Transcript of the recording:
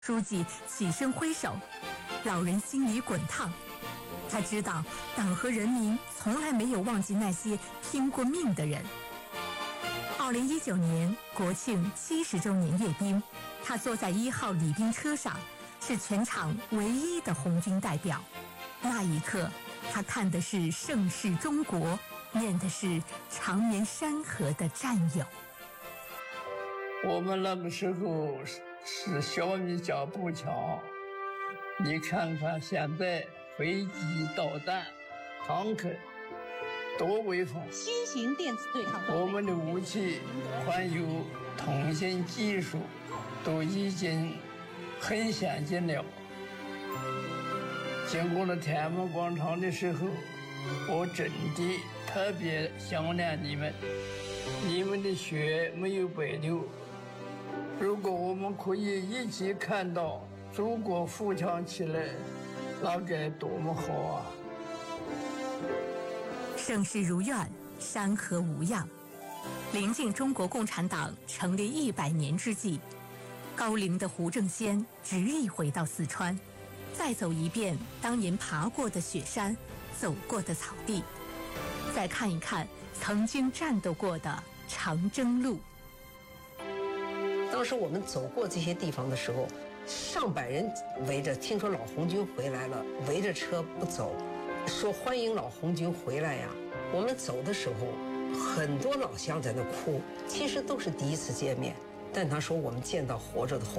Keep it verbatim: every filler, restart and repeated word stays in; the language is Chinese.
书记起身挥手，老人心里滚烫。他知道党和人民从来没有忘记那些拼过命的人。二零一九年国庆七十周年阅兵，他坐在一号礼宾车上，是全场唯一的红军代表。那一刻，他看的是盛世中国，念的是长绵山河的战友。 我们那个时候是小米加步枪，你看看现在飞机、导弹、坦克多威风！ 新型电子对抗， 我们的武器还有通信技术都已经很先进了。经过了天安门广场的时候，我真的特别想念你们，你们的血没有白流。如果我们可以一起看到祖国富强起来，那该多么好啊！ 盛世如愿，山河无恙。临近中国共产党成立一百年之际，高龄的胡正先执意回到四川，再走一遍当年爬过的雪山，走过的草地，再看一看曾经战斗过的长征路。 当时我们走过这些地方的时候，上百人围着，听说老红军回来了，围着车不走，说欢迎老红军回来呀。我们走的时候，很多老乡在那哭，其实都是第一次见面，但他说我们见到活着的红